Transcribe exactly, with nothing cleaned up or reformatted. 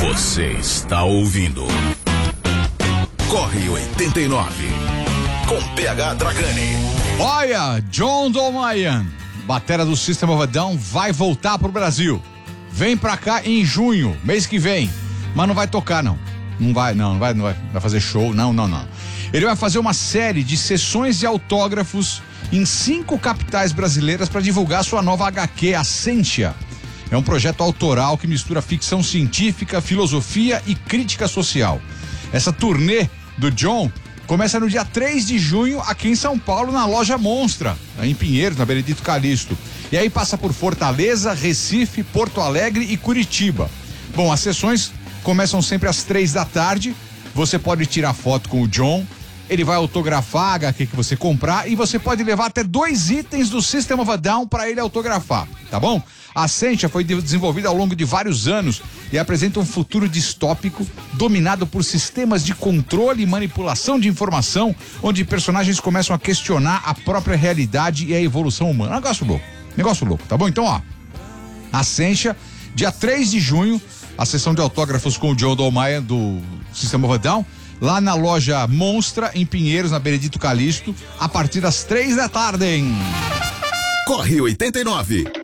Você está ouvindo Corre oitenta e nove com P H Dragani. Olha, John Dolmayan, batera do System of a Down, vai voltar pro Brasil. Vem pra cá em junho, mês que vem. Mas não vai tocar, não. Não vai, não, não vai, não vai, vai fazer show, não, não, não. Ele vai fazer uma série de sessões de autógrafos em cinco capitais brasileiras para divulgar sua nova agá quê, Ascensia. É um projeto autoral que mistura ficção científica, filosofia e crítica social. Essa turnê do John começa no dia três de junho aqui em São Paulo, na loja Monstra, em Pinheiros, na Benedito Calixto. E aí passa por Fortaleza, Recife, Porto Alegre e Curitiba. Bom, as sessões começam sempre às três da tarde. Você pode tirar foto com o John, ele vai autografar a agá quê que você comprar e você pode levar até dois itens do System of a Down para ele autografar, tá bom? A Ascensia foi desenvolvida ao longo de vários anos e apresenta um futuro distópico dominado por sistemas de controle e manipulação de informação, onde personagens começam a questionar a própria realidade e a evolução humana. Negócio louco, negócio louco, tá bom? Então, ó, Ascensia, dia três de junho, a sessão de autógrafos com o John Dolmayan do System of a Down, lá na loja Monstra, em Pinheiros, na Benedito Calixto, a partir das três da tarde, hein? Corre oitenta e nove.